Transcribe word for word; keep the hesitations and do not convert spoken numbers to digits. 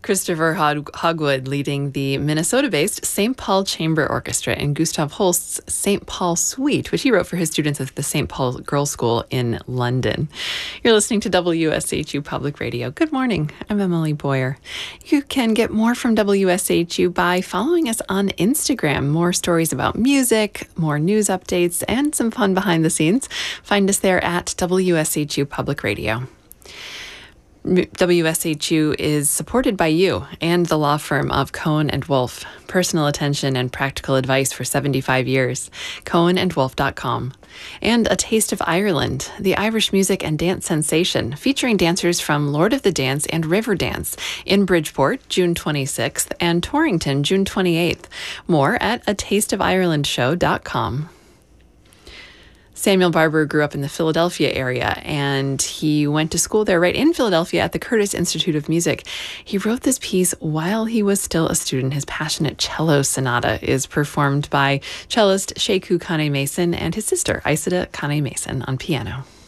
Christopher Hog- Hogwood leading the Minnesota-based Saint Paul Chamber Orchestra in Gustav Holst's Saint Paul Suite, which he wrote for his students at the Saint Paul Girls' School in London. You're listening to W S H U Public Radio. Good morning. I'm Emily Boyer. You can get more from W S H U by following us on Instagram. More stories about music, more news updates, and some fun behind the scenes. Find us there at W S H U Public Radio. W S H U is supported by you and the law firm of Cohen and Wolf. Personal attention and practical advice for seventy-five years. Cohen and Wolf dot com. And A Taste of Ireland, the Irish music and dance sensation, featuring dancers from Lord of the Dance and Riverdance in Bridgeport, June twenty-sixth, and Torrington, June twenty-eighth. More at a taste of ireland show dot com. Samuel Barber grew up in the Philadelphia area, and he went to school there right in Philadelphia at the Curtis Institute of Music. He wrote this piece while he was still a student. His passionate cello sonata is performed by cellist Sheku Kane Mason and his sister, Isida Kane Mason, on piano.